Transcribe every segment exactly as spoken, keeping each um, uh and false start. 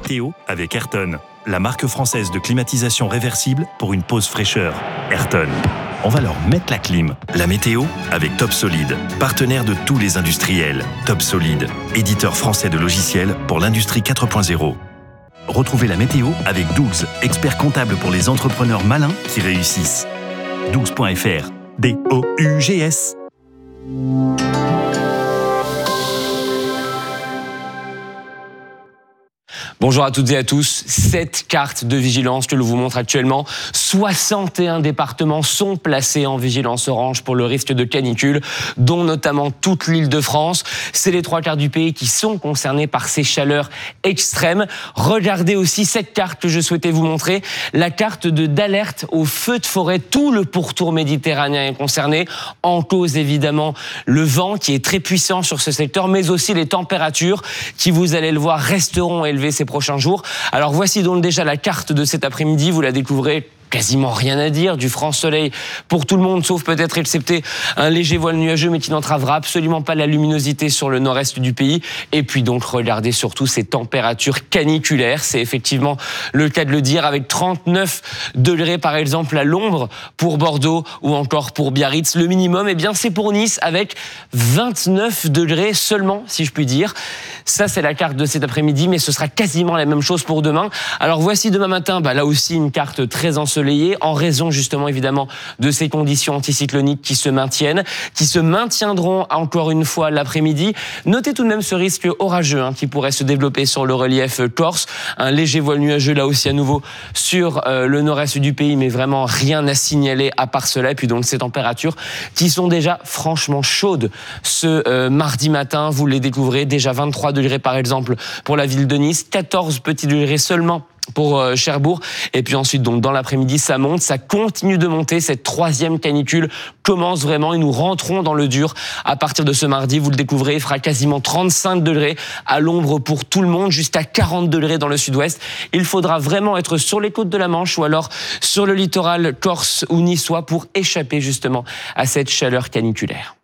météo avec Ayrton, la marque française de climatisation réversible pour une pause fraîcheur. Ayrton, on va leur mettre la clim. La météo avec Top Solid, partenaire de tous les industriels. Top Solid, éditeur français de logiciels pour l'industrie quatre point zéro. Retrouvez la météo avec Dougs, expert comptable pour les entrepreneurs malins qui réussissent. dougs point f r, D O U G S. Bonjour à toutes et à tous. Sept cartes de vigilance que je vous montre actuellement. soixante et un départements sont placés en vigilance orange pour le risque de canicule, dont notamment toute l'Île-de-France. C'est les trois quarts du pays qui sont concernés par ces chaleurs extrêmes. Regardez aussi cette carte que je souhaitais vous montrer, la carte de d'alerte au feu de forêt. Tout le pourtour méditerranéen est concerné. En cause évidemment le vent qui est très puissant sur ce secteur, mais aussi les températures qui, vous allez le voir, resteront élevées ces prochains jours. Alors voici donc déjà la carte de cet après-midi, vous la découvrez. Quasiment rien à dire, du franc soleil pour tout le monde, sauf peut-être excepté un léger voile nuageux, mais qui n'entravera absolument pas la luminosité sur le nord-est du pays. Et puis donc, regardez surtout ces températures caniculaires. C'est effectivement le cas de le dire, avec trente-neuf degrés par exemple à l'ombre pour Bordeaux ou encore pour Biarritz. Le minimum, eh bien, c'est pour Nice avec vingt-neuf degrés seulement, si je puis dire. Ça, c'est la carte de cet après-midi, mais ce sera quasiment la même chose pour demain. Alors voici demain matin, bah, là aussi une carte très ensoleillée, en raison justement évidemment de ces conditions anticycloniques qui se maintiennent, qui se maintiendront encore une fois l'après-midi. Notez tout de même ce risque orageux hein, qui pourrait se développer sur le relief corse. Un léger voile nuageux là aussi à nouveau sur euh, le nord-est du pays, mais vraiment rien à signaler à part cela. Et puis donc ces températures qui sont déjà franchement chaudes ce euh, mardi matin. Vous les découvrez, déjà vingt-trois degrés par exemple pour la ville de Nice, quatorze petits degrés seulement pour Cherbourg. Et puis ensuite, donc, dans l'après-midi, ça monte, ça continue de monter. Cette troisième canicule commence vraiment et nous rentrons dans le dur à partir de ce mardi. Vous le découvrez, il fera quasiment trente-cinq degrés à l'ombre pour tout le monde, jusqu'à quarante degrés dans le sud-ouest. Il faudra vraiment être sur les côtes de la Manche ou alors sur le littoral corse ou niçois pour échapper justement à cette chaleur caniculaire.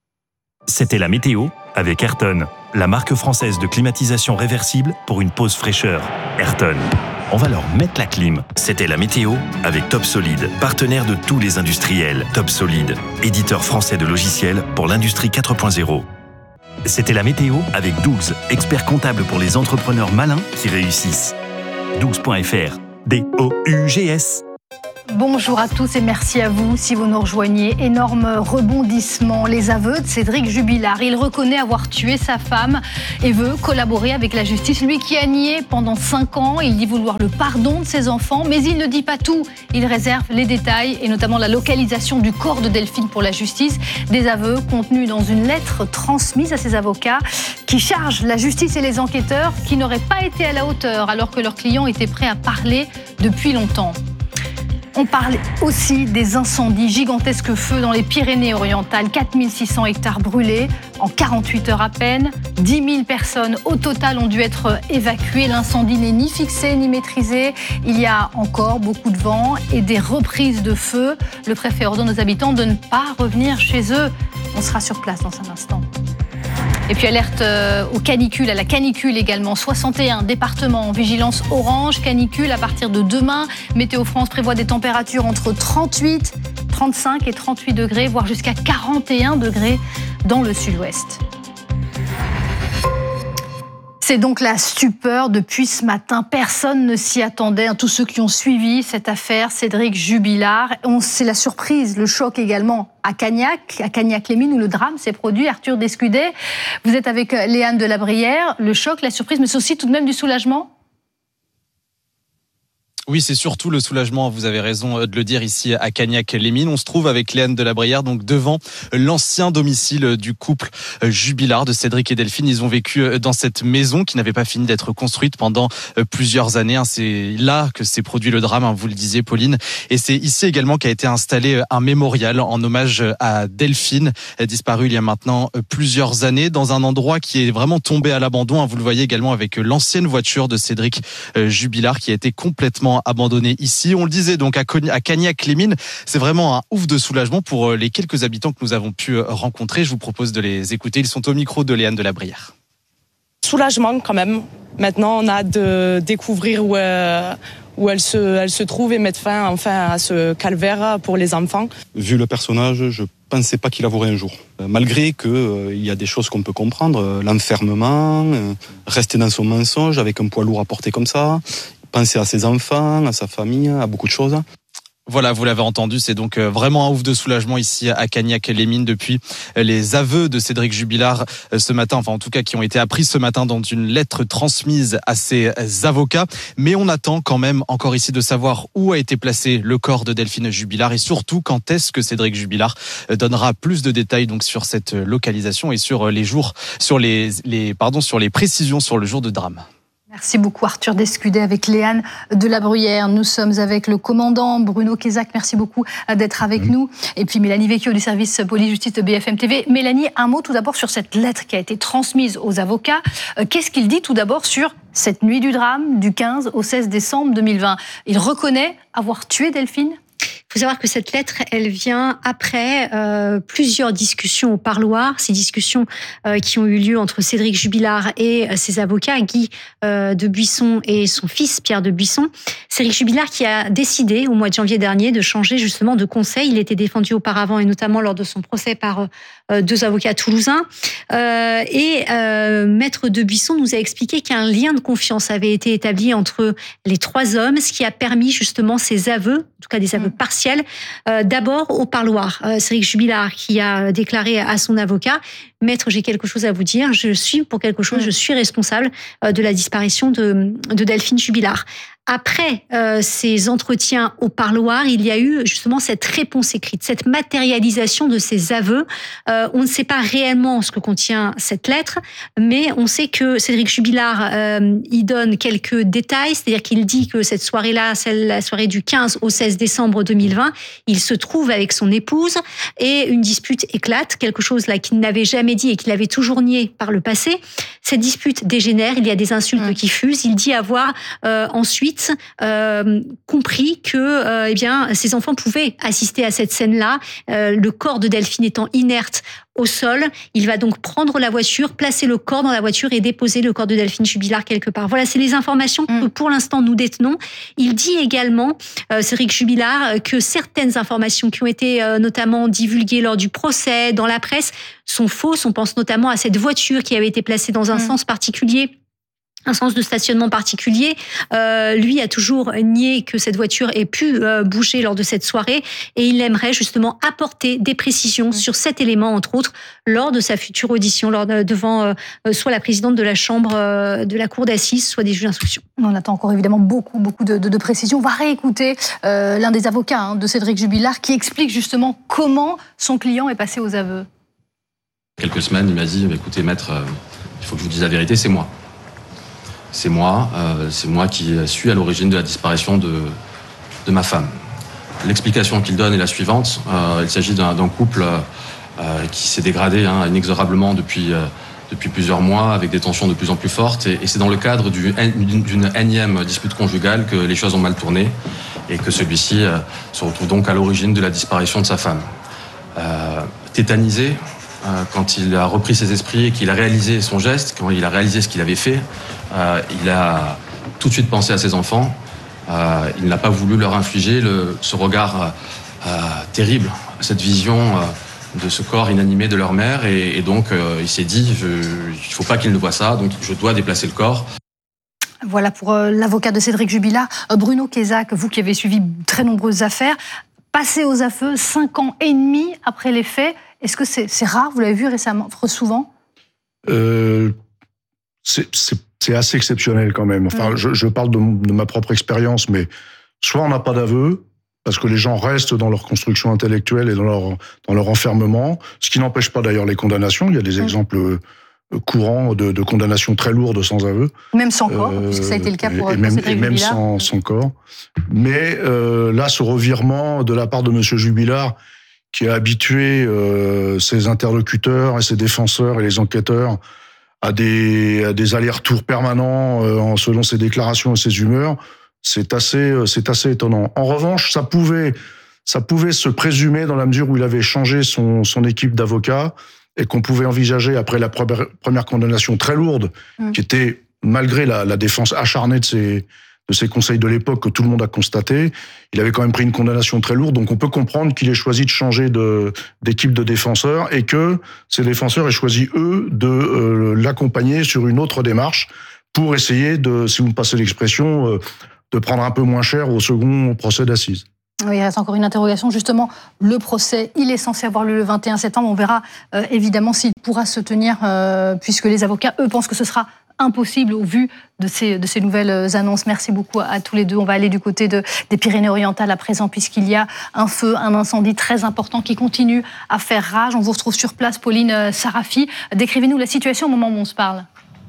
C'était la météo avec Ayrton, la marque française de climatisation réversible pour une pause fraîcheur. Ayrton, on va leur mettre la clim. C'était la météo avec Top Solid, partenaire de tous les industriels. Top Solid, éditeur français de logiciels pour l'industrie quatre point zéro. C'était la météo avec Dougs, expert comptable pour les entrepreneurs malins qui réussissent. dougs point f r, D O U G S. Bonjour à tous et merci à vous si vous nous rejoignez. Énorme rebondissement, les aveux de Cédric Jubilard. Il reconnaît avoir tué sa femme et veut collaborer avec la justice. Lui qui a nié pendant cinq ans, il dit vouloir le pardon de ses enfants, mais il ne dit pas tout. Il réserve les détails et notamment la localisation du corps de Delphine pour la justice. Des aveux contenus dans une lettre transmise à ses avocats qui chargent la justice et les enquêteurs qui n'auraient pas été à la hauteur alors que leurs clients étaient prêts à parler depuis longtemps. On parle aussi des incendies, gigantesques feux dans les Pyrénées-Orientales, quatre mille six cents hectares brûlés en quarante-huit heures à peine. dix mille personnes au total ont dû être évacuées. L'incendie n'est ni fixé ni maîtrisé. Il y a encore beaucoup de vent et des reprises de feu. Le préfet ordonne aux habitants de ne pas revenir chez eux. On sera sur place dans un instant. Et puis alerte aux canicules, à la canicule également. soixante et un départements en vigilance orange, canicule à partir de demain. Météo France prévoit des températures entre trente-huit, trente-cinq et trente-huit degrés, voire jusqu'à quarante et un degrés dans le sud-ouest. C'est donc la stupeur depuis ce matin. Personne ne s'y attendait. Tous ceux qui ont suivi cette affaire, Cédric Jubilard, c'est la surprise, le choc également à Cagnac, à Cagnac-les-Mines où le drame s'est produit. Arthur Descudet, vous êtes avec Léane Delabrière. Le choc, la surprise, mais c'est aussi tout de même du soulagement ? Oui, c'est surtout le soulagement, vous avez raison de le dire, ici à Cagnac-les-Mines. On se trouve avec Léane Delabrière, donc devant l'ancien domicile du couple Jubilard, de Cédric et Delphine. Ils ont vécu dans cette maison qui n'avait pas fini d'être construite pendant plusieurs années. C'est là que s'est produit le drame, vous le disiez Pauline. Et c'est ici également qu'a été installé un mémorial en hommage à Delphine, disparue il y a maintenant plusieurs années, dans un endroit qui est vraiment tombé à l'abandon. Vous le voyez également avec l'ancienne voiture de Cédric Jubilard qui a été complètement abandonné ici. On le disait donc à Cagnac-les-Mines, c'est vraiment un ouf de soulagement pour les quelques habitants que nous avons pu rencontrer. Je vous propose de les écouter. Ils sont au micro de Léane Delabrière. Soulagement quand même, Maintenant, on a hâte de découvrir où, euh, où elle, se, elle se trouve et mettre fin enfin à ce calvaire pour les enfants. Vu le personnage, je pensais pas qu'il avouerait un jour. Malgré qu'il euh, y a des choses qu'on peut comprendre, euh, l'enfermement, euh, rester dans son mensonge avec un poids lourd à porter comme ça, penser à ses enfants, à sa famille, à beaucoup de choses. Voilà, vous l'avez entendu, c'est donc vraiment un ouf de soulagement ici à Cagnac-les-Mines depuis les aveux de Cédric Jubilard ce matin, enfin en tout cas qui ont été appris ce matin dans une lettre transmise à ses avocats. Mais on attend quand même encore ici de savoir où a été placé le corps de Delphine Jubilard et surtout quand est-ce que Cédric Jubilard donnera plus de détails donc sur cette localisation et sur les jours, sur les, les pardon, sur les précisions sur le jour de drame. Merci beaucoup Arthur Descudé avec Léane de la Bruyère. Nous sommes avec le commandant Bruno Kézak. Merci beaucoup d'être avec mmh. nous. Et puis Mélanie Vecchio du service police-justice de B F M T V. Mélanie, un mot tout d'abord sur cette lettre qui a été transmise aux avocats. Qu'est-ce qu'il dit tout d'abord sur cette nuit du drame du quinze au seize décembre deux mille vingt? Il reconnaît avoir tué Delphine? Il faut savoir que cette lettre, elle vient après euh, plusieurs discussions au parloir, ces discussions euh, qui ont eu lieu entre Cédric Jubilard et euh, ses avocats, Guy euh, de Buisson et son fils Pierre de Buisson. Cédric Jubilard qui a décidé au mois de janvier dernier de changer justement de conseil. Il était défendu auparavant et notamment lors de son procès par euh, deux avocats toulousains. Euh, et euh, Maître de Buisson nous a expliqué qu'un lien de confiance avait été établi entre les trois hommes, ce qui a permis justement ces aveux, en tout cas des aveux partiels, Euh, d'abord au parloir. Euh, Cédric Jubilard qui a déclaré à son avocat: Maître, j'ai quelque chose à vous dire, je suis pour quelque chose, je suis responsable euh, de la disparition de, de Delphine Jubilard. Après euh, ces entretiens au parloir, il y a eu justement cette réponse écrite, cette matérialisation de ces aveux. Euh, on ne sait pas réellement ce que contient cette lettre, mais on sait que Cédric Jubilard euh, y donne quelques détails, c'est-à-dire qu'il dit que cette soirée-là, celle la soirée du quinze au seize décembre deux mille vingt, il se trouve avec son épouse et une dispute éclate, quelque chose là qu'il n'avait jamais dit et qu'il avait toujours nié par le passé. Cette dispute dégénère, il y a des insultes mmh. qui fusent. Il dit avoir euh, ensuite Euh, compris que euh, eh bien, ses enfants pouvaient assister à cette scène-là, euh, le corps de Delphine étant inerte au sol. Il va donc prendre la voiture, placer le corps dans la voiture et déposer le corps de Delphine Jubilard quelque part. Voilà, c'est les informations que pour l'instant nous détenons. Il dit également, euh, Cédric Jubilard, que certaines informations qui ont été euh, notamment divulguées lors du procès, dans la presse, sont fausses. On pense notamment à cette voiture qui avait été placée dans un mmh. sens particulier, un sens de stationnement particulier. Euh, lui a toujours nié que cette voiture ait pu euh, bouger lors de cette soirée et il aimerait justement apporter des précisions mmh. sur cet élément, entre autres, lors de sa future audition, lors de, devant euh, soit la présidente de la chambre euh, de la cour d'assises, soit des juges d'instruction. On attend encore évidemment beaucoup, beaucoup de, de, de précisions. On va réécouter euh, l'un des avocats hein, de Cédric Jubilard qui explique justement comment son client est passé aux aveux. Quelques semaines, il m'a dit, écoutez maître, euh, il faut que je vous dise la vérité, c'est moi. C'est moi, euh, c'est moi qui suis à l'origine de la disparition de, de ma femme. L'explication qu'il donne est la suivante. Euh, il s'agit d'un, d'un couple euh, qui s'est dégradé hein, inexorablement depuis, euh, depuis plusieurs mois, avec des tensions de plus en plus fortes. Et, et c'est dans le cadre du, d'une, d'une énième dispute conjugale que les choses ont mal tourné et que celui-ci euh, se retrouve donc à l'origine de la disparition de sa femme. Euh, tétanisé, euh, quand il a repris ses esprits et qu'il a réalisé son geste, quand il a réalisé ce qu'il avait fait, Euh, il a tout de suite pensé à ses enfants. Euh, il n'a pas voulu leur infliger le, ce regard euh, terrible, cette vision euh, de ce corps inanimé de leur mère. Et, et donc, euh, il s'est dit, je, il ne faut pas qu'il ne voie ça, donc je dois déplacer le corps. Voilà pour euh, l'avocat de Cédric Jubilard. Euh, Bruno Kézak, vous qui avez suivi très nombreuses affaires, passé aux aveux cinq ans et demi après les faits, est-ce que c'est, c'est rare? Vous l'avez vu récemment, souvent euh, c'est, c'est C'est assez exceptionnel quand même. Enfin, mmh. je, je parle de, de ma propre expérience, mais soit on n'a pas d'aveu, parce que les gens restent dans leur construction intellectuelle et dans leur, dans leur enfermement, ce qui n'empêche pas d'ailleurs les condamnations. Il y a des mmh. exemples courants de, de condamnations très lourdes sans aveu. Même sans corps, euh, puisque ça a été le cas pour, et pour même, Cédric et même Jubilard. sans, sans corps. Mais euh, là, ce revirement de la part de M. Jubilard, qui a habitué euh, ses interlocuteurs et ses défenseurs et les enquêteurs à des, à des allers-retours permanents euh, selon ses déclarations et ses humeurs, c'est assez, c'est assez étonnant. En revanche, ça pouvait, ça pouvait se présumer dans la mesure où il avait changé son, son équipe d'avocats et qu'on pouvait envisager, après la première, première condamnation très lourde, mmh. qui était malgré la, la défense acharnée de ses, de ses conseils de l'époque que tout le monde a constaté, il avait quand même pris une condamnation très lourde. Donc on peut comprendre qu'il ait choisi de changer de, d'équipe de défenseurs et que ces défenseurs aient choisi, eux, de euh, l'accompagner sur une autre démarche pour essayer de, si vous me passez l'expression, euh, de prendre un peu moins cher au second procès d'assises. Oui, il reste encore une interrogation. Justement, le procès, il est censé avoir lieu le vingt et un septembre. On verra euh, évidemment s'il pourra se tenir, euh, puisque les avocats, eux, pensent que ce sera impossible au vu de ces, de ces nouvelles annonces. Merci beaucoup à, à tous les deux. On va aller du côté de, des Pyrénées-Orientales à présent, puisqu'il y a un feu, un incendie très important qui continue à faire rage. On vous retrouve sur place, Pauline Sarafi. Décrivez-nous la situation au moment où on se parle.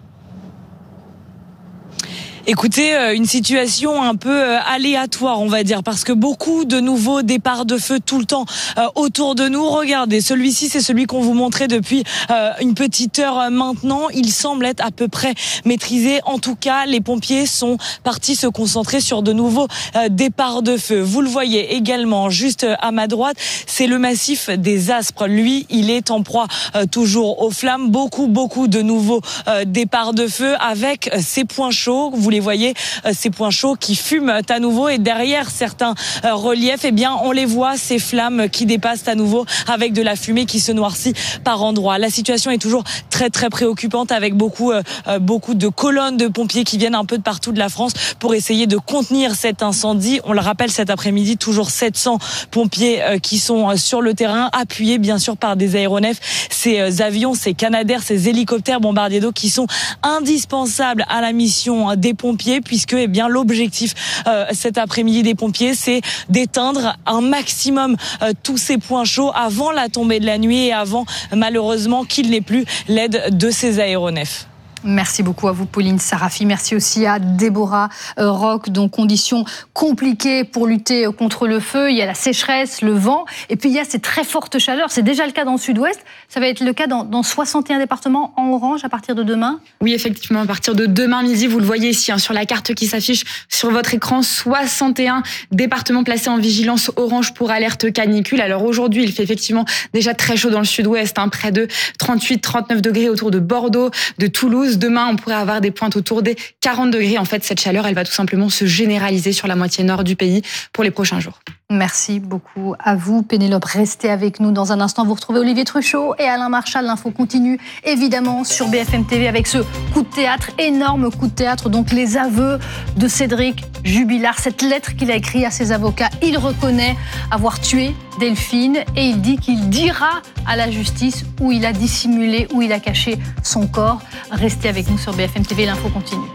Écoutez, une situation un peu aléatoire, on va dire, parce que beaucoup de nouveaux départs de feu tout le temps autour de nous. Regardez, celui-ci, c'est celui qu'on vous montrait depuis une petite heure maintenant. Il semble être à peu près maîtrisé. En tout cas, les pompiers sont partis se concentrer sur de nouveaux départs de feu. Vous le voyez également, juste à ma droite, c'est le massif des Aspres. Lui, il est en proie toujours aux flammes. Beaucoup, beaucoup de nouveaux départs de feu avec ces points chauds. Vous les voyez, ces points chauds qui fument à nouveau, et derrière certains reliefs, eh bien, on les voit, ces flammes qui dépassent à nouveau avec de la fumée qui se noircit par endroits. La situation est toujours très très préoccupante, avec beaucoup euh, beaucoup de colonnes de pompiers qui viennent un peu de partout de la France pour essayer de contenir cet incendie. On le rappelle, cet après-midi, toujours sept cents pompiers euh, qui sont euh, sur le terrain, appuyés bien sûr par des aéronefs, ces euh, avions, ces Canadair, ces hélicoptères bombardiers d'eau qui sont indispensables à la mission euh, des pompiers. pompiers, puisque eh bien l'objectif euh, cet après-midi des pompiers, c'est d'éteindre un maximum euh, tous ces points chauds avant la tombée de la nuit et avant malheureusement qu'il n'ait plus l'aide de ces aéronefs. Merci beaucoup à vous, Pauline Sarafi. Merci aussi à Déborah euh, Roch. Donc, conditions compliquées pour lutter contre le feu. Il y a la sécheresse, le vent, et puis il y a ces très fortes chaleurs. C'est déjà le cas dans le sud-ouest. Ça va être le cas dans, dans soixante et un départements en orange à partir de demain. Oui, effectivement, à partir de demain midi, vous le voyez ici hein, sur la carte qui s'affiche sur votre écran, soixante et un départements placés en vigilance orange pour alerte canicule. Alors aujourd'hui, il fait effectivement déjà très chaud dans le sud-ouest, hein, près de trente-huit trente-neuf degrés autour de Bordeaux, de Toulouse. Demain, on pourrait avoir des pointes autour des quarante degrés. En fait, cette chaleur, elle va tout simplement se généraliser sur la moitié nord du pays pour les prochains jours. Merci beaucoup à vous, Pénélope. Restez avec nous dans un instant. Vous retrouvez Olivier Truchot et Alain Marchal. L'info continue, évidemment, sur B F M T V avec ce coup de théâtre, énorme coup de théâtre. Donc, les aveux de Cédric Jubilard, cette lettre qu'il a écrite à ses avocats. Il reconnaît avoir tué Delphine et il dit qu'il dira à la justice où il a dissimulé, où il a caché son corps. Restez avec nous sur B F M T V, l'info continue.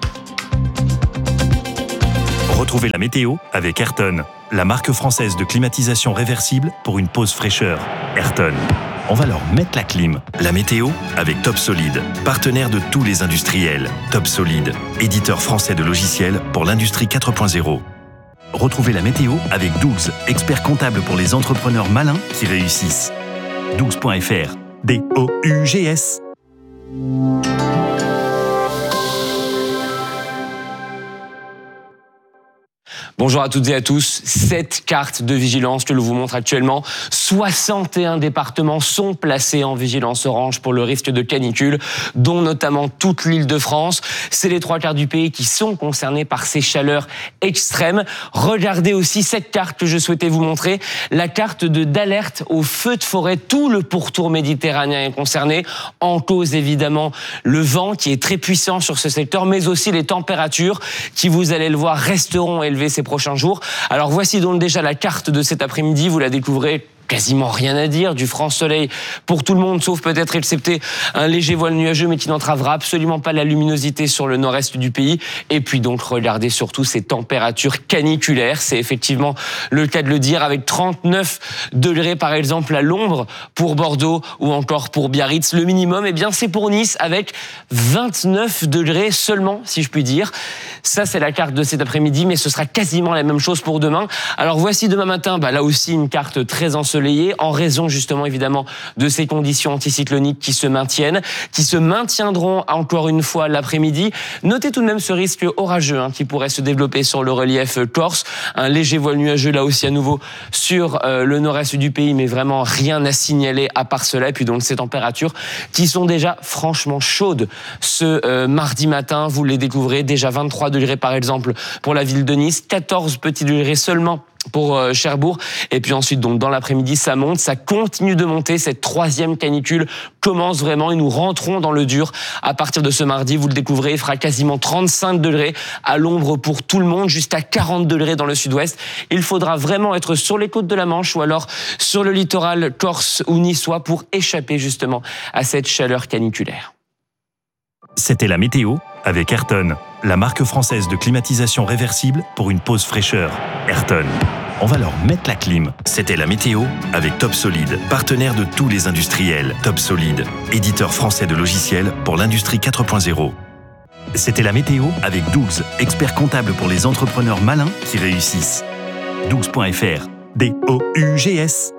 Retrouvez la météo avec Ayrton, la marque française de climatisation réversible pour une pause fraîcheur. Ayrton, on va leur mettre la clim. La météo avec Top Solid, partenaire de tous les industriels. Top Solid, éditeur français de logiciels pour l'industrie quatre point zéro. Retrouvez la météo avec Dougs, expert comptable pour les entrepreneurs malins qui réussissent. dougs point F R, D O U G S. Bonjour à toutes et à tous. Sept cartes de vigilance, je le vous montre actuellement. soixante et un départements sont placés en vigilance orange pour le risque de canicule, dont notamment toute l'Île-de-France. C'est les trois quarts du pays qui sont concernés par ces chaleurs extrêmes. Regardez aussi cette carte que je souhaitais vous montrer, la carte de d'alerte au feu de forêt. Tout le pourtour méditerranéen est concerné. En cause, évidemment, le vent qui est très puissant sur ce secteur, mais aussi les températures qui, vous allez le voir, resteront élevées ces prochains jours. Alors voici donc déjà la carte de cet après-midi, vous la découvrez. Quasiment rien à dire, du franc soleil pour tout le monde, sauf peut-être excepté un léger voile nuageux, mais qui n'entravera absolument pas la luminosité sur le nord-est du pays. Et puis donc, regardez surtout ces températures caniculaires. C'est effectivement le cas de le dire, avec trente-neuf degrés par exemple à l'ombre pour Bordeaux ou encore pour Biarritz. Le minimum, eh bien, c'est pour Nice avec vingt-neuf degrés seulement, si je puis dire. Ça, c'est la carte de cet après-midi, mais ce sera quasiment la même chose pour demain. Alors voici demain matin, bah, là aussi une carte très ensoleillée, en raison justement évidemment de ces conditions anticycloniques qui se maintiennent, qui se maintiendront encore une fois l'après-midi. Notez tout de même ce risque orageux hein, qui pourrait se développer sur le relief corse. Un léger voile nuageux là aussi à nouveau sur euh, le nord-est du pays, mais vraiment rien à signaler à part cela. Et puis donc ces températures qui sont déjà franchement chaudes ce euh, mardi matin. Vous les découvrez, déjà vingt-trois degrés par exemple pour la ville de Nice, quatorze petits degrés seulement pour euh, Cherbourg. Et puis ensuite, donc dans l'après-midi, ça monte, ça continue de monter. Cette troisième canicule commence vraiment et nous rentrons dans le dur à partir de ce mardi. Vous le découvrez, il fera quasiment trente-cinq degrés à l'ombre pour tout le monde, jusqu'à quarante degrés dans le sud-ouest. Il faudra vraiment être sur les côtes de la Manche ou alors sur le littoral corse ou niçois pour échapper justement à cette chaleur caniculaire. C'était la météo avec Ayrton, la marque française de climatisation réversible pour une pause fraîcheur. Ayrton, on va leur mettre la clim. C'était la météo avec Top Solid, partenaire de tous les industriels. Top Solid, éditeur français de logiciels pour l'industrie quatre point zéro. C'était la météo avec Dougs, expert comptable pour les entrepreneurs malins qui réussissent. dougs point f r, D O U G S.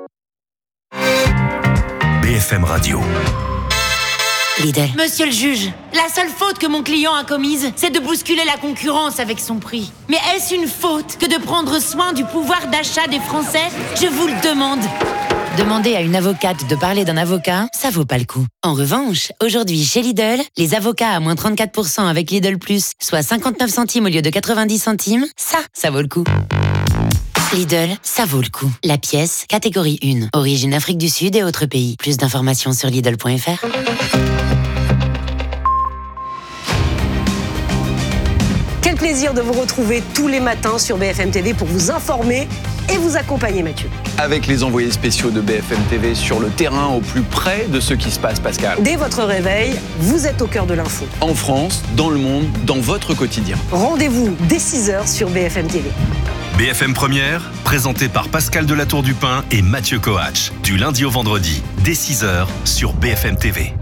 B F M Radio. Lidl. Monsieur le juge, la seule faute que mon client a commise, c'est de bousculer la concurrence avec son prix. Mais est-ce une faute que de prendre soin du pouvoir d'achat des Français? Je vous le demande. Demander à une avocate de parler d'un avocat, ça vaut pas le coup. En revanche, aujourd'hui chez Lidl, les avocats à moins trente-quatre pour cent avec Lidl Plus, soit cinquante-neuf centimes au lieu de quatre-vingt-dix centimes, ça, ça vaut le coup. Lidl, ça vaut le coup. La pièce, catégorie un. Origine Afrique du Sud et autres pays. Plus d'informations sur Lidl point f r. Quel plaisir de vous retrouver tous les matins sur B F M T V pour vous informer et vous accompagner, Mathieu. Avec les envoyés spéciaux de B F M T V sur le terrain, au plus près de ce qui se passe, Pascal. Dès votre réveil, vous êtes au cœur de l'info. En France, dans le monde, dans votre quotidien. Rendez-vous dès six heures sur B F M T V. B F M Première, présenté par Pascal Delatour-Dupin et Mathieu Coach. Du lundi au vendredi, dès six heures sur B F M T V.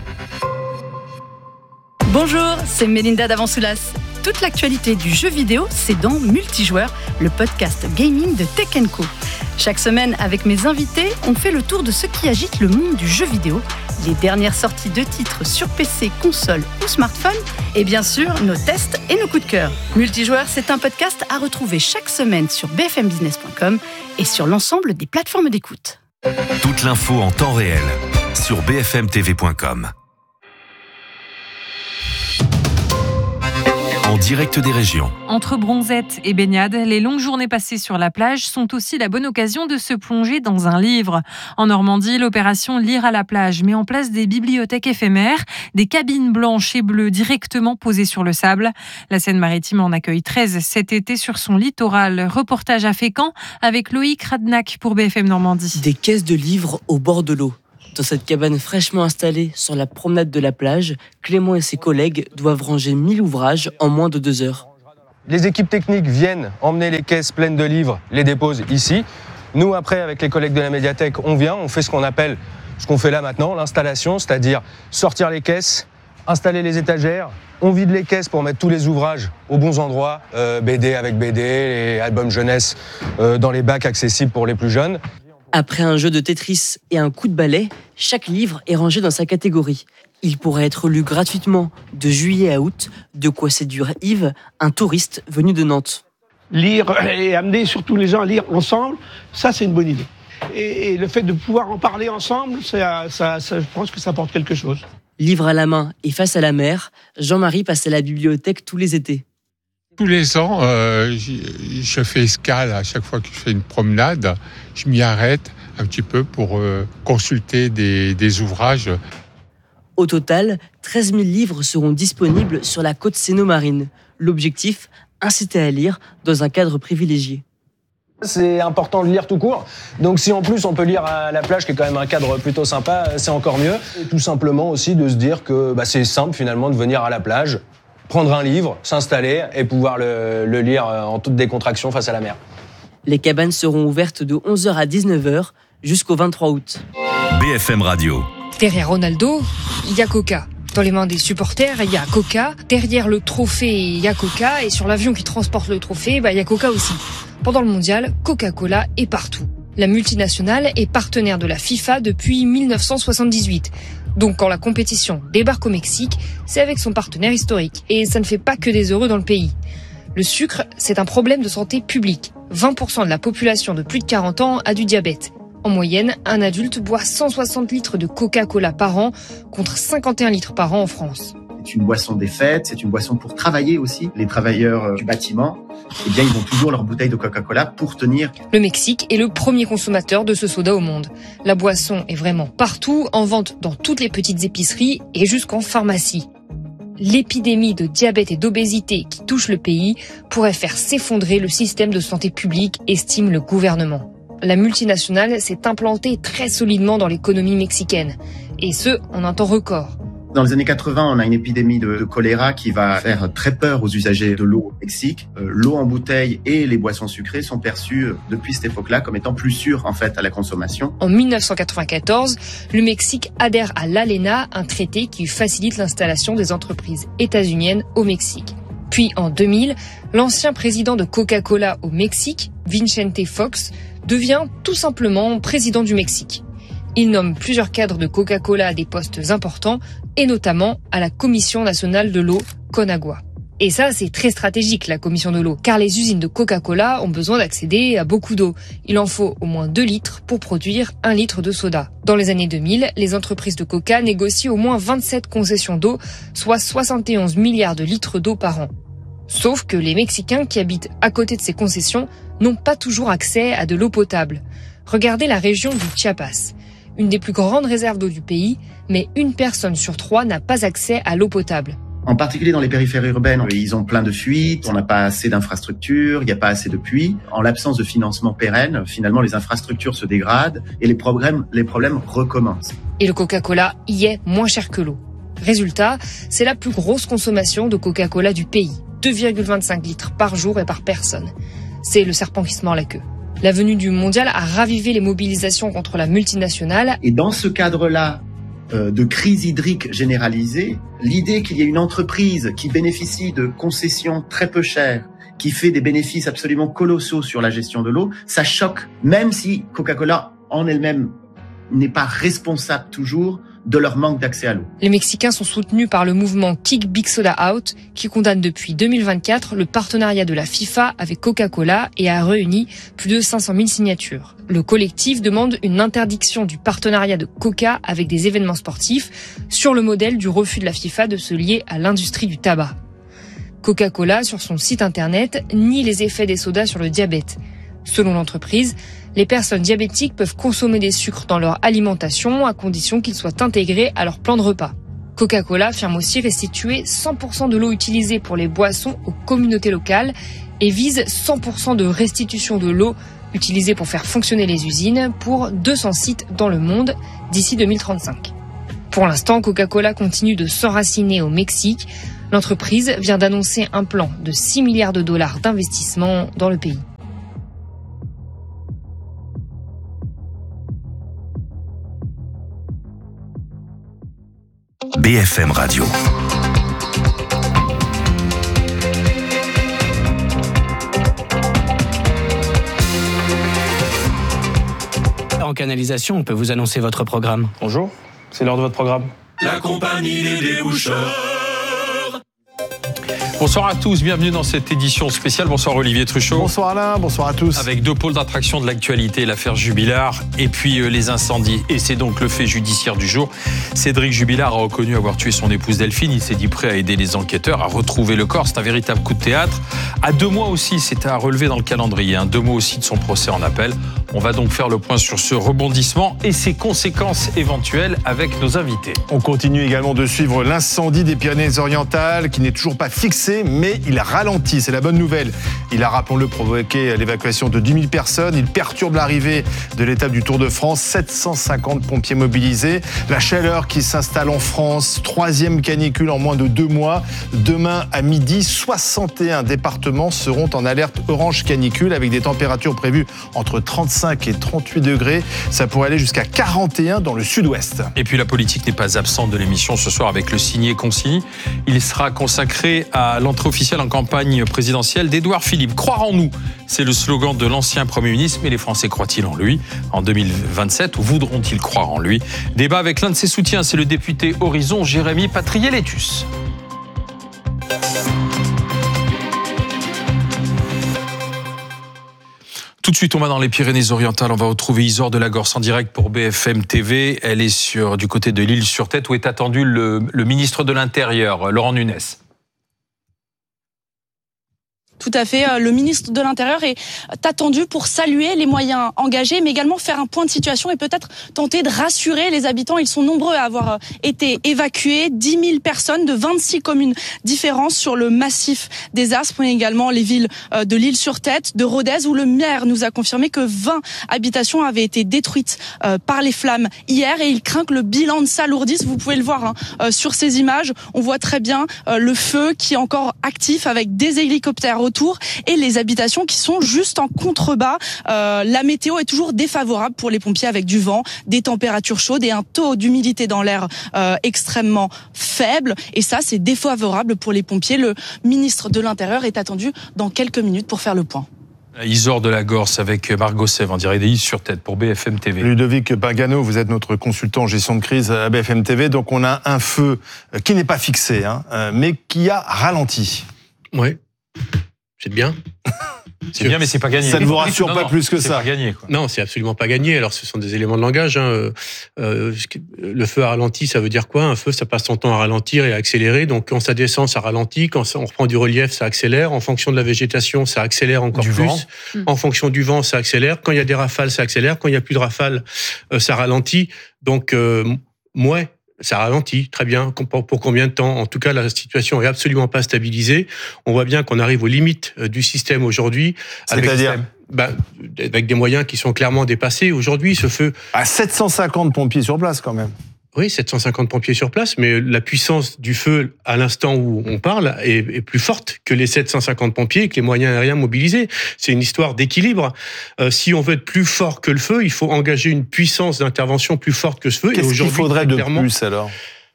Bonjour, c'est Mélinda Davansoulas. Toute l'actualité du jeu vidéo, c'est dans Multijoueur, le podcast gaming de Tech and Co. Chaque semaine, avec mes invités, on fait le tour de ce qui agite le monde du jeu vidéo, les dernières sorties de titres sur P C, console ou smartphone, et bien sûr, nos tests et nos coups de cœur. Multijoueur, c'est un podcast à retrouver chaque semaine sur b f m business point com et sur l'ensemble des plateformes d'écoute. Toute l'info en temps réel sur b f m t v point com. En direct des régions. Entre bronzettes et baignades, les longues journées passées sur la plage sont aussi la bonne occasion de se plonger dans un livre. En Normandie, l'opération Lire à la plage met en place des bibliothèques éphémères, des cabines blanches et bleues directement posées sur le sable. La Seine-Maritime en accueille treize cet été sur son littoral. Reportage à Fécamp avec Loïc Radnac pour B F M Normandie. Des caisses de livres au bord de l'eau. Dans cette cabane fraîchement installée sur la promenade de la plage, Clément et ses collègues doivent ranger mille ouvrages en moins de deux heures. Les équipes techniques viennent emmener les caisses pleines de livres, les déposent ici. Nous, après, avec les collègues de la médiathèque, on vient, on fait ce qu'on appelle, ce qu'on fait là maintenant, l'installation, c'est-à-dire sortir les caisses, installer les étagères. On vide les caisses pour mettre tous les ouvrages aux bons endroits, euh, B D avec B D, les albums jeunesse euh, dans les bacs accessibles pour les plus jeunes. Après un jeu de Tetris et un coup de balai, chaque livre est rangé dans sa catégorie. Il pourrait être lu gratuitement de juillet à août, de quoi séduire Yves, un touriste venu de Nantes. Lire et amener surtout les gens à lire ensemble, ça c'est une bonne idée. Et, et le fait de pouvoir en parler ensemble, ça, ça, ça, je pense que ça apporte quelque chose. Livre à la main et face à la mer, Jean-Marie passe à la bibliothèque tous les étés. Tous les ans, euh, je fais escale à chaque fois que je fais une promenade. Je m'y arrête un petit peu pour euh, consulter des, des ouvrages. Au total, treize mille livres seront disponibles sur la côte séno-marine. L'objectif, inciter à lire dans un cadre privilégié. C'est important de lire tout court. Donc si en plus on peut lire à la plage, qui est quand même un cadre plutôt sympa, c'est encore mieux. Et tout simplement aussi de se dire que bah, c'est simple finalement de venir à la plage, prendre un livre, s'installer et pouvoir le, le lire en toute décontraction face à la mer. Les cabanes seront ouvertes de onze heures à dix-neuf heures jusqu'au vingt-trois août. B F M Radio. Derrière Ronaldo, il y a Coca. Dans les mains des supporters, il y a Coca. Derrière le trophée, il y a Coca. Et sur l'avion qui transporte le trophée, bah, il y a Coca aussi. Pendant le mondial, Coca-Cola est partout. La multinationale est partenaire de la FIFA depuis mille neuf cent soixante-dix-huit. Donc quand la compétition débarque au Mexique, c'est avec son partenaire historique. Et ça ne fait pas que des heureux dans le pays. Le sucre, c'est un problème de santé publique. vingt pour cent de la population de plus de quarante ans a du diabète. En moyenne, un adulte boit cent soixante litres de Coca-Cola par an, contre cinquante et un litres par an en France. C'est une boisson des fêtes, c'est une boisson pour travailler aussi. Les travailleurs du bâtiment, eh bien, ils ont toujours leur bouteille de Coca-Cola pour tenir. Le Mexique est le premier consommateur de ce soda au monde. La boisson est vraiment partout, en vente dans toutes les petites épiceries et jusqu'en pharmacie. L'épidémie de diabète et d'obésité qui touche le pays pourrait faire s'effondrer le système de santé publique, estime le gouvernement. La multinationale s'est implantée très solidement dans l'économie mexicaine, et ce, en un temps record. Dans les années quatre-vingts, on a une épidémie de, de choléra qui va faire très peur aux usagers de l'eau au Mexique. Euh, l'eau en bouteille et les boissons sucrées sont perçues euh, depuis cette époque-là comme étant plus sûres en fait à la consommation. En mille neuf cent quatre-vingt-quatorze, le Mexique adhère à l'ALENA, un traité qui facilite l'installation des entreprises états-uniennes au Mexique. Puis en deux mille, l'ancien président de Coca-Cola au Mexique, Vicente Fox, devient tout simplement président du Mexique. Il nomme plusieurs cadres de Coca-Cola à des postes importants, et notamment à la Commission nationale de l'eau, Conagua. Et ça, c'est très stratégique, la Commission de l'eau, car les usines de Coca-Cola ont besoin d'accéder à beaucoup d'eau. Il en faut au moins deux litres pour produire un litre de soda. Dans les années deux mille, les entreprises de Coca négocient au moins vingt-sept concessions d'eau, soit soixante et onze milliards de litres d'eau par an. Sauf que les Mexicains qui habitent à côté de ces concessions n'ont pas toujours accès à de l'eau potable. Regardez la région du Chiapas. Une des plus grandes réserves d'eau du pays, mais une personne sur trois n'a pas accès à l'eau potable. En particulier dans les périphéries urbaines, ils ont plein de fuites, on n'a pas assez d'infrastructures, il n'y a pas assez de puits. En l'absence de financement pérenne, finalement les infrastructures se dégradent et les problèmes, les problèmes recommencent. Et le Coca-Cola y est moins cher que l'eau. Résultat, c'est la plus grosse consommation de Coca-Cola du pays, deux virgule vingt-cinq litres par jour et par personne. C'est le serpent qui se mord la queue. La venue du mondial a ravivé les mobilisations contre la multinationale. Et dans ce cadre-là euh, de crise hydrique généralisée, l'idée qu'il y ait une entreprise qui bénéficie de concessions très peu chères, qui fait des bénéfices absolument colossaux sur la gestion de l'eau, ça choque, même si Coca-Cola en elle-même n'est pas responsable toujours de leur manque d'accès à l'eau. Les Mexicains sont soutenus par le mouvement Kick Big Soda Out, qui condamne depuis deux mille vingt-quatre le partenariat de la FIFA avec Coca-Cola et a réuni plus de cinq cent mille signatures. Le collectif demande une interdiction du partenariat de Coca avec des événements sportifs, sur le modèle du refus de la FIFA de se lier à l'industrie du tabac. Coca-Cola, sur son site internet, nie les effets des sodas sur le diabète. Selon l'entreprise, les personnes diabétiques peuvent consommer des sucres dans leur alimentation à condition qu'ils soient intégrés à leur plan de repas. Coca-Cola affirme aussi restituer cent pour cent de l'eau utilisée pour les boissons aux communautés locales et vise cent pour cent de restitution de l'eau utilisée pour faire fonctionner les usines pour deux cents sites dans le monde d'ici deux mille trente-cinq. Pour l'instant, Coca-Cola continue de s'enraciner au Mexique. L'entreprise vient d'annoncer un plan de six milliards de dollars d'investissement dans le pays. B F M Radio. En canalisation, on peut vous annoncer votre programme. Bonjour, c'est l'heure de votre programme. La compagnie des déboucheurs. Bonsoir à tous, bienvenue dans cette édition spéciale. Bonsoir Olivier Truchot. Bonsoir Alain, bonsoir à tous. Avec deux pôles d'attraction de l'actualité, l'affaire Jubilard et puis euh, les incendies. Et c'est donc le fait judiciaire du jour. Cédric Jubilard a reconnu avoir tué son épouse Delphine. Il s'est dit prêt à aider les enquêteurs à retrouver le corps. C'est un véritable coup de théâtre. À deux mois aussi, c'était à relever dans le calendrier. Hein. Deux mois aussi de son procès en appel. On va donc faire le point sur ce rebondissement et ses conséquences éventuelles avec nos invités. On continue également de suivre l'incendie des Pyrénées-Orientales qui n'est toujours pas fixé, mais il ralentit. C'est la bonne nouvelle. Il a, rappelons-le, provoqué l'évacuation de dix mille personnes. Il perturbe l'arrivée de l'étape du Tour de France. sept cent cinquante pompiers mobilisés. La chaleur qui s'installe en France. Troisième canicule en moins de deux mois. Demain à midi, soixante et un départements seront en alerte orange canicule avec des températures prévues entre trente-cinq trente-cinq et trente-huit degrés. Ça pourrait aller jusqu'à quarante et un dans le sud-ouest. Et puis la politique n'est pas absente de l'émission ce soir avec le signé-consigné. Il sera consacré à l'entrée officielle en campagne présidentielle d'Édouard Philippe. Croire en nous, c'est le slogan de l'ancien Premier ministre. Mais les Français croient-ils en lui en deux mille vingt-sept ou voudront-ils croire en lui? Débat avec l'un de ses soutiens, c'est le député Horizon, Jérémy Patrier-Létus. Tout de suite, on va dans les Pyrénées-Orientales. On va retrouver Isor de la Gorce en direct pour B F M T V. Elle est sur, du côté de l'Île-sur-Tête où est attendu le, le ministre de l'Intérieur, Laurent Nunez. Tout à fait. Le ministre de l'Intérieur est attendu pour saluer les moyens engagés, mais également faire un point de situation et peut-être tenter de rassurer les habitants. Ils sont nombreux à avoir été évacués. dix mille personnes de vingt-six communes différentes sur le massif des Aspres, mais également les villes de l'Île-sur-Tête, de Rodez, où le maire nous a confirmé que vingt habitations avaient été détruites par les flammes hier et il craint que le bilan ne s'alourdisse. Vous pouvez le voir hein, sur ces images. On voit très bien le feu qui est encore actif avec des hélicoptères autour et les habitations qui sont juste en contrebas. Euh, la météo est toujours défavorable pour les pompiers avec du vent, des températures chaudes et un taux d'humidité dans l'air euh, extrêmement faible. Et ça, c'est défavorable pour les pompiers. Le ministre de l'Intérieur est attendu dans quelques minutes pour faire le point. Isor de la Gorce avec Margot Sèvres en direct d'Île-sur-Tête pour B F M T V. Ludovic Pagano, vous êtes notre consultant en gestion de crise à B F M T V. Donc on a un feu qui n'est pas fixé, hein, mais qui a ralenti. Oui. C'est bien. C'est bien, mais c'est pas gagné. Ça ne vous rassure non, pas non, plus que c'est ça. Pas gagné, quoi. Non, c'est absolument pas gagné. Alors, ce sont des éléments de langage. Hein. Euh, le feu a ralenti, ça veut dire quoi? Un feu, ça passe son temps à ralentir et à accélérer. Donc, quand ça descend, ça ralentit. Quand on reprend du relief, ça accélère. En fonction de la végétation, ça accélère encore du plus. Vent. En fonction du vent, ça accélère. Quand il y a des rafales, ça accélère. Quand il y a plus de rafales, euh, ça ralentit. Donc, euh, ouais. Ça ralentit, très bien. Pour combien de temps? En tout cas, la situation est absolument pas stabilisée. On voit bien qu'on arrive aux limites du système aujourd'hui. C'est-à-dire bah, avec des moyens qui sont clairement dépassés. Aujourd'hui, ce feu... À sept cent cinquante pompiers sur place, quand même. Oui, sept cent cinquante pompiers sur place, mais la puissance du feu, à l'instant où on parle, est, est plus forte que les sept cent cinquante pompiers et que les moyens aériens mobilisés. C'est une histoire d'équilibre. Euh, si on veut être plus fort que le feu, il faut engager une puissance d'intervention plus forte que ce feu. Qu'est-ce qu'il faudrait de plus, alors ?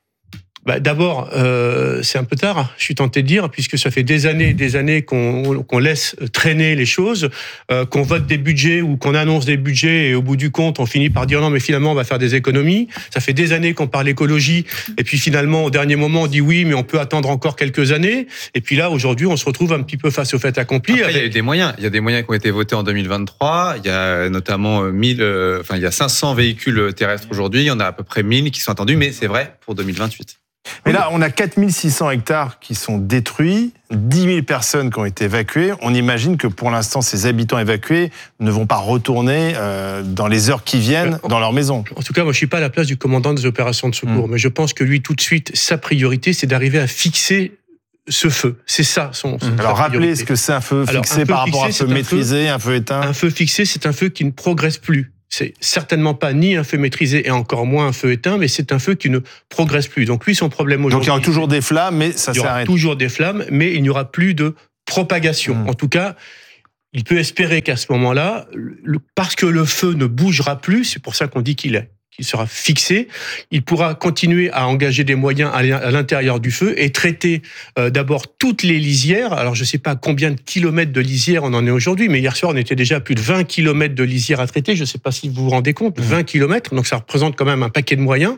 Bah, d'abord, euh, c'est un peu tard, je suis tenté de dire, puisque ça fait des années et des années qu'on, qu'on laisse traîner les choses, euh, qu'on vote des budgets ou qu'on annonce des budgets et au bout du compte, on finit par dire non, mais finalement, on va faire des économies. Ça fait des années qu'on parle écologie et puis finalement, au dernier moment, on dit oui, mais on peut attendre encore quelques années. Et puis là, aujourd'hui, on se retrouve un petit peu face au fait accompli. Après, avec... il y a eu des moyens. Il y a des moyens qui ont été votés en deux mille vingt-trois. Il y a notamment mille, euh, enfin, il y a cinq cents véhicules terrestres aujourd'hui. Il y en a à peu près mille qui sont attendus, mais c'est vrai pour deux mille vingt-huit. Mais là, on a quatre mille six cents hectares qui sont détruits, dix mille personnes qui ont été évacuées. On imagine que pour l'instant, ces habitants évacués ne vont pas retourner euh, dans les heures qui viennent dans leur maison. En tout cas, moi, je suis pas à la place du commandant des opérations de secours, mmh. mais je pense que lui, tout de suite, sa priorité, c'est d'arriver à fixer ce feu. C'est ça son. son Alors, rappelez ce que c'est un feu fixé. Alors, un par feu rapport fixé, à un feu maîtrisé, un feu éteint. Un feu fixé, c'est un feu qui ne progresse plus. C'est certainement pas ni un feu maîtrisé et encore moins un feu éteint, mais c'est un feu qui ne progresse plus. Donc lui, son problème aujourd'hui... Donc il y aura toujours des flammes, mais ça s'arrête. Il y aura toujours des flammes, mais il n'y aura plus de propagation. Mmh. En tout cas, il peut espérer qu'à ce moment-là, parce que le feu ne bougera plus, c'est pour ça qu'on dit qu'il est qu'il sera fixé, il pourra continuer à engager des moyens à l'intérieur du feu et traiter euh, d'abord toutes les lisières. Alors, je ne sais pas combien de kilomètres de lisières on en est aujourd'hui, mais hier soir, on était déjà à plus de vingt kilomètres de lisières à traiter. Je ne sais pas si vous vous rendez compte, mmh. vingt kilomètres, donc ça représente quand même un paquet de moyens.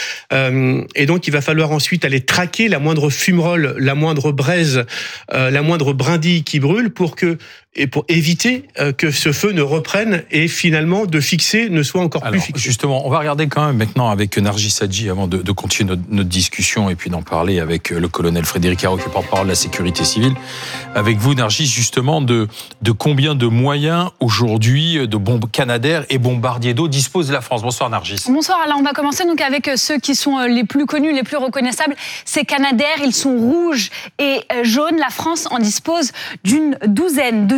Euh, et donc, il va falloir ensuite aller traquer la moindre fumerole, la moindre braise, euh, la moindre brindille qui brûle pour que et pour éviter que ce feu ne reprenne et finalement de fixer ne soit encore Alors, plus fixé. Justement, on va regarder quand même maintenant avec Nargis Hadji avant de, de continuer notre, notre discussion et puis d'en parler avec le colonel Frédéric Haro qui est porte-parole de la sécurité civile. Avec vous, Nargis, justement, de, de combien de moyens aujourd'hui de bombes Canadair et bombardiers d'eau dispose la France? Bonsoir Nargis. Bonsoir Alain, on va commencer donc avec ceux qui sont les plus connus, les plus reconnaissables. C'est Canadair, ils sont rouges et jaunes. La France en dispose d'une douzaine de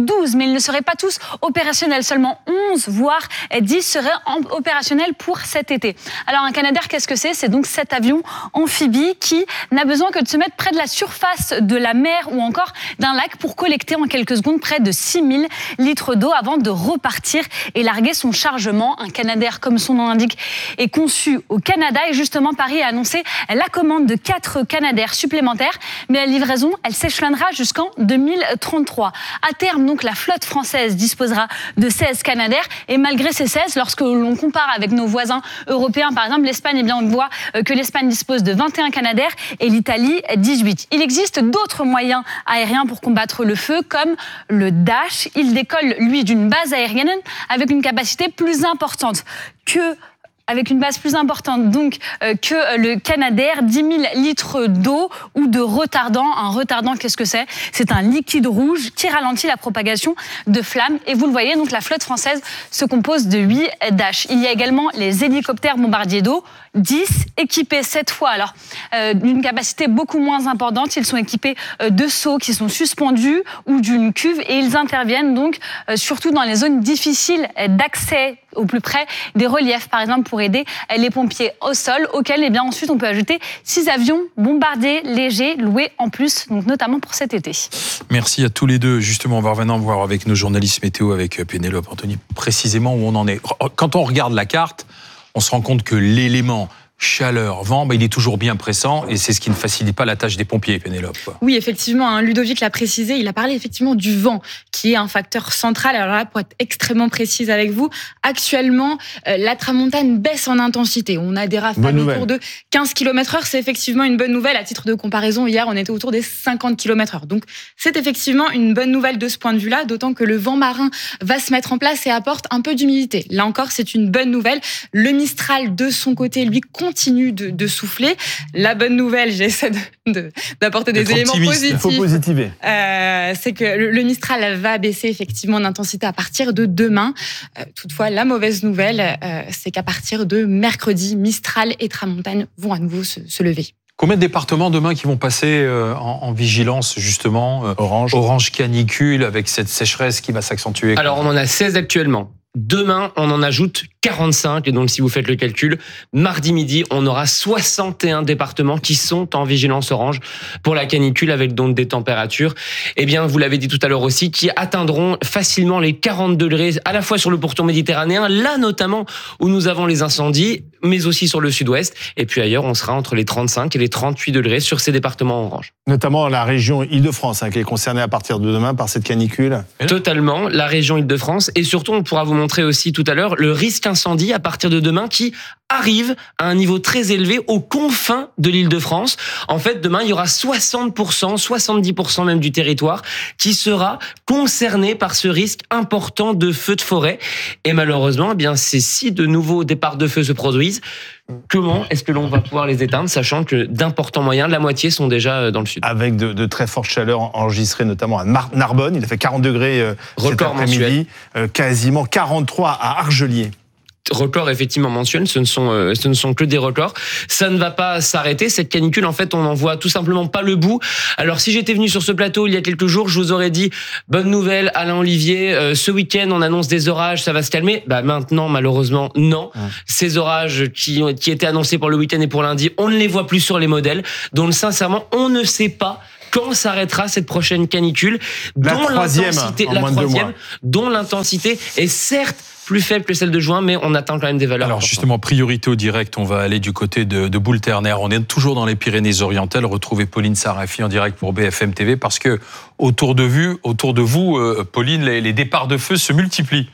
douze, mais ils ne seraient pas tous opérationnels. Seulement onze, voire dix seraient opérationnels pour cet été. Alors un Canadair, qu'est-ce que c'est ? C'est donc cet avion amphibie qui n'a besoin que de se mettre près de la surface de la mer ou encore d'un lac pour collecter en quelques secondes près de six mille litres d'eau avant de repartir et larguer son chargement. Un Canadair, comme son nom l'indique, est conçu au Canada et justement Paris a annoncé la commande de quatre Canadairs supplémentaires, mais la livraison, elle s'échelonnera jusqu'en deux mille trente-trois. À terme, donc, la flotte française disposera de seize Canadairs et malgré ces seize, lorsque l'on compare avec nos voisins européens, par exemple l'Espagne, eh bien on voit que l'Espagne dispose de vingt et un Canadairs et l'Italie dix-huit. Il existe d'autres moyens aériens pour combattre le feu, comme le Dash. Il décolle, lui, d'une base aérienne avec une capacité plus importante que avec une base plus importante donc euh, que le Canadair, dix mille litres d'eau ou de retardant. Un retardant, qu'est-ce que c'est ? C'est un liquide rouge qui ralentit la propagation de flammes. Et vous le voyez, donc la flotte française se compose de huit Dash. Il y a également les hélicoptères bombardiers d'eau, dix, équipés cette fois alors euh, d'une capacité beaucoup moins importante. Ils sont équipés euh, de seaux qui sont suspendus ou d'une cuve et ils interviennent donc euh, surtout dans les zones difficiles d'accès au plus près des reliefs, par exemple pour aider les pompiers au sol, auxquels eh bien, ensuite on peut ajouter six avions bombardiers légers loués en plus, donc notamment pour cet été. Merci à tous les deux. Justement, on va revenir voir avec nos journalistes météo, avec Pénélope, Anthony, précisément où on en est. Quand on regarde la carte, on se rend compte que l'élément chaleur, vent, bah, il est toujours bien pressant et c'est ce qui ne facilite pas la tâche des pompiers, Pénélope. Oui, effectivement, hein, Ludovic l'a précisé, il a parlé effectivement du vent qui est un facteur central. Alors là, pour être extrêmement précise avec vous, actuellement, euh, la tramontane baisse en intensité. On a des rafales autour de quinze kilomètres heure, c'est effectivement une bonne nouvelle. À titre de comparaison, hier, on était autour des cinquante kilomètres heure. Donc, c'est effectivement une bonne nouvelle de ce point de vue-là, d'autant que le vent marin va se mettre en place et apporte un peu d'humidité. Là encore, c'est une bonne nouvelle. Le Mistral, de son côté, lui, continue de, de souffler. La bonne nouvelle, j'essaie de, de, d'apporter des éléments positifs. Il faut positiver. Euh, c'est que le, le Mistral va baisser effectivement en intensité à partir de demain. Euh, toutefois, la mauvaise nouvelle, euh, c'est qu'à partir de mercredi, Mistral et Tramontane vont à nouveau se, se lever. Combien de départements demain qui vont passer en, en vigilance justement, orange. orange canicule avec cette sécheresse qui va s'accentuer? Alors on en a seize actuellement. Demain, on en ajoute quarante-cinq, et donc si vous faites le calcul, mardi midi, on aura soixante et un départements qui sont en vigilance orange pour la canicule, avec donc des températures, eh bien, vous l'avez dit tout à l'heure aussi, qui atteindront facilement les quarante degrés, à la fois sur le pourtour méditerranéen, là notamment où nous avons les incendies, mais aussi sur le sud-ouest, et puis ailleurs, on sera entre les trente-cinq et les trente-huit degrés sur ces départements orange. Notamment la région Île-de-France, hein, qui est concernée à partir de demain par cette canicule. Totalement, la région Île-de-France, et surtout, on pourra vous montrer aussi tout à l'heure le risque incendie à partir de demain qui arrive à un niveau très élevé aux confins de l'Île-de-France. En fait, demain, il y aura soixante pour cent, soixante-dix pour cent même du territoire qui sera concerné par ce risque important de feu de forêt. Et malheureusement, eh bien, c'est si de nouveaux départs de feu se produisent, comment est-ce que l'on va pouvoir les éteindre, sachant que d'importants moyens, la moitié sont déjà dans le sud. Avec de, de très fortes chaleurs enregistrées notamment à Mar- Narbonne, il a fait quarante degrés euh, cet après-midi, euh, quasiment quarante-trois à Argelier. Records effectivement mensuels, ce ne sont euh, ce ne sont que des records. Ça ne va pas s'arrêter, cette canicule, en fait, on n'en voit tout simplement pas le bout. Alors si j'étais venu sur ce plateau il y a quelques jours, je vous aurais dit bonne nouvelle, Alain Olivier, euh, ce week-end on annonce des orages, ça va se calmer. Bah maintenant malheureusement non. Mmh. Ces orages qui qui étaient annoncés pour le week-end et pour lundi, on ne les voit plus sur les modèles. Donc sincèrement, on ne sait pas quand s'arrêtera cette prochaine canicule, la dont troisième, l'intensité, en la moins de deux troisième, mois. dont l'intensité est certes plus faible que celle de juin, mais on atteint quand même des valeurs. Alors importantes. justement, priorité au direct, on va aller du côté de, de Boule-Ternaire. On est toujours dans les Pyrénées-Orientales. Retrouvez Pauline Sarafi en direct pour B F M T V, parce que autour de vous, autour de vous, euh, Pauline, les, les départs de feu se multiplient.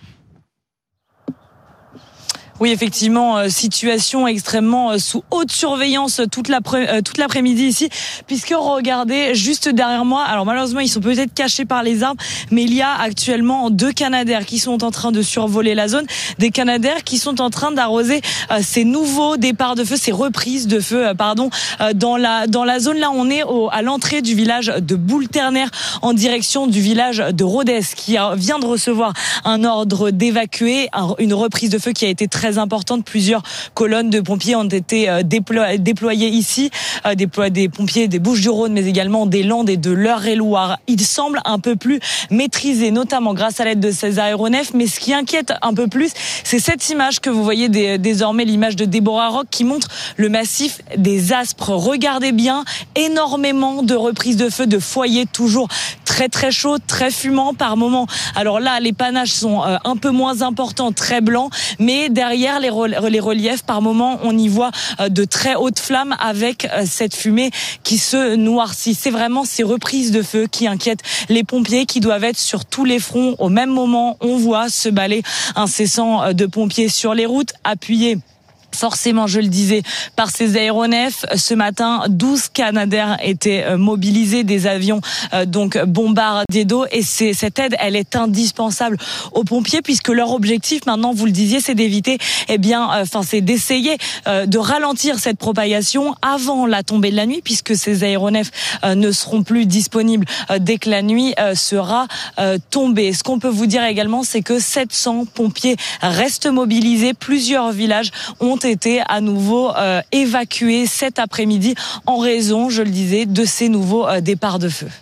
Oui, effectivement, situation extrêmement sous haute surveillance toute l'après, toute l'après-midi ici, puisque regardez juste derrière moi, alors malheureusement ils sont peut-être cachés par les arbres, mais il y a actuellement deux Canadairs qui sont en train de survoler la zone, des Canadairs qui sont en train d'arroser euh, ces nouveaux départs de feu, ces reprises de feu, euh, pardon, euh, dans la dans la zone. Là, on est au, à l'entrée du village de Boule-Ternaire en direction du village de Rodez, qui a, vient de recevoir un ordre d'évacuer, un, une reprise de feu qui a été très très importante. Plusieurs colonnes de pompiers ont été déplo- déployées ici, des, des pompiers des Bouches-du-Rhône, mais également des Landes et de l'Eure-et-Loire. Il semble un peu plus maîtrisé, notamment grâce à l'aide de ces aéronefs. Mais ce qui inquiète un peu plus, c'est cette image que vous voyez des, désormais, l'image de Deborah Rock, qui montre le massif des Aspres. Regardez bien, énormément de reprises de feu, de foyers toujours très très chauds, très fumants par moment. Alors là, les panaches sont euh, un peu moins importants, très blancs, mais derrière les, re- les reliefs, par moment, on y voit euh, de très hautes flammes avec euh, cette fumée qui se noircit. C'est vraiment ces reprises de feu qui inquiètent les pompiers, qui doivent être sur tous les fronts. Au même moment, on voit ce balai incessant de pompiers sur les routes, appuyés forcément, je le disais, par ces aéronefs. Ce matin, douze Canadair étaient mobilisés, des avions euh, donc bombardiers d'eau, et c'est, cette aide, elle est indispensable aux pompiers, puisque leur objectif maintenant, vous le disiez, c'est d'éviter, eh bien, enfin, euh, c'est d'essayer euh, de ralentir cette propagation avant la tombée de la nuit, puisque ces aéronefs euh, ne seront plus disponibles euh, dès que la nuit euh, sera euh, tombée. Ce qu'on peut vous dire également, c'est que sept cents pompiers restent mobilisés. Plusieurs villages ont été à nouveau euh, évacués cet après-midi en raison, je le disais, de ces nouveaux euh, départs de feu.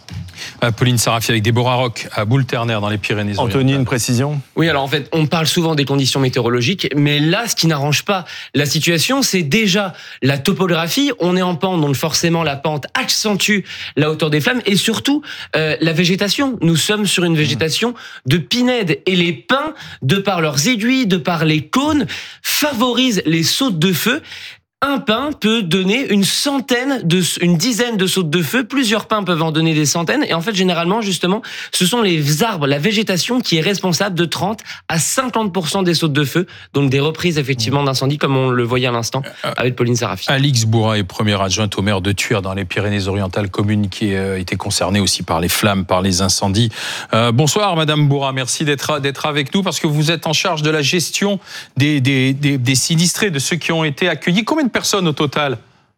Pauline Sarafi avec Deborah Rock à Boule-Ternaire dans les Pyrénées-Orientales. Anthony, une précision ? Oui, alors en fait, on parle souvent des conditions météorologiques, mais là, ce qui n'arrange pas la situation, c'est déjà la topographie. On est en pente, donc forcément la pente accentue la hauteur des flammes, et surtout euh, la végétation. Nous sommes sur une végétation de pinèdes, et les pins, de par leurs aiguilles, de par les cônes, favorisent les sautes de feu. Un pin peut donner une centaine, de, une dizaine de sautes de feu. Plusieurs pins peuvent en donner des centaines. Et en fait, généralement, justement, ce sont les arbres, la végétation qui est responsable de trente à cinquante pour cent des sautes de feu. Donc des reprises, effectivement, d'incendies, comme on le voyait à l'instant avec Pauline Sarafi. Alix Bourra est première adjointe au maire de Thuir dans les Pyrénées-Orientales, commune qui a été concernée aussi par les flammes, par les incendies. Euh, bonsoir, Madame Bourra. Merci d'être, d'être avec nous parce que vous êtes en charge de la gestion des, des, des, des sinistrés, de ceux qui ont été accueillis. Combien de personnes au total ?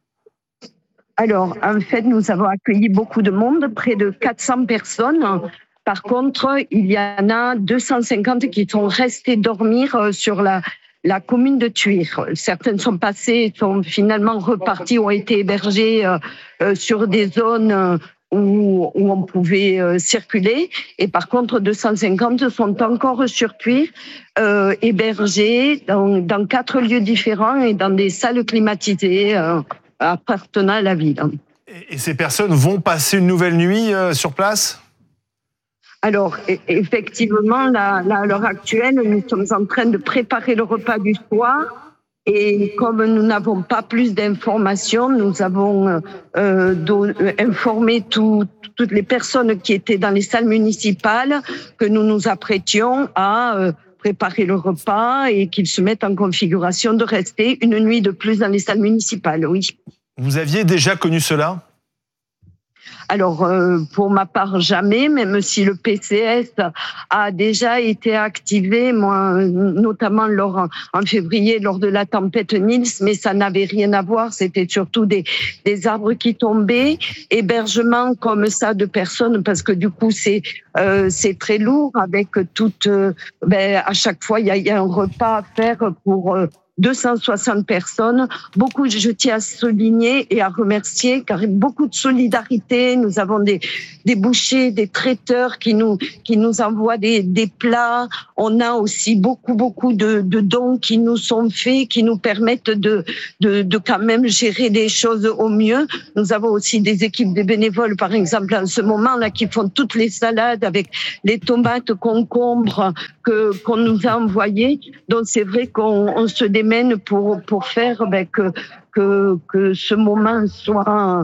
Alors, en fait, nous avons accueilli beaucoup de monde, près de quatre cents personnes. Par contre, il y en a deux cent cinquante qui sont restées dormir sur la, la commune de Thuir. Certaines sont passées, sont finalement reparties, ont été hébergées euh, sur des zones où, où on pouvait euh, circuler. Et par contre, deux cent cinquante sont encore sur Thuir, euh, hébergés dans, dans quatre lieux différents et dans des salles climatisées euh, appartenant à la ville. Et ces personnes vont passer une nouvelle nuit euh, sur place ? Alors, effectivement, là, là, à l'heure actuelle, nous sommes en train de préparer le repas du soir. Et comme nous n'avons pas plus d'informations, nous avons euh, don, informé tout, toutes les personnes qui étaient dans les salles municipales que nous nous apprêtions à euh, préparer le repas et qu'ils se mettent en configuration de rester une nuit de plus dans les salles municipales, oui. Vous aviez déjà connu cela ? Alors, euh, pour ma part, jamais, même si le P C S a déjà été activé, moi, notamment lors, en février, lors de la tempête Nils, mais ça n'avait rien à voir, c'était surtout des, des arbres qui tombaient, hébergement comme ça de personnes, parce que du coup, c'est, euh, c'est très lourd, avec toute, euh, ben, à chaque fois, il y a, y a un repas à faire pour... Euh, deux cent soixante personnes. Beaucoup, je tiens à souligner et à remercier, car beaucoup de solidarité. Nous avons des, des bouchers, des traiteurs qui nous, qui nous envoient des, des plats. On a aussi beaucoup, beaucoup de, de dons qui nous sont faits, qui nous permettent de, de, de quand même gérer les choses au mieux. Nous avons aussi des équipes de bénévoles, par exemple, en ce moment-là, qui font toutes les salades avec les tomates, concombres que, qu'on nous a envoyées. Donc, c'est vrai qu'on on se démène pour, pour faire ben, que, que, que ce moment soit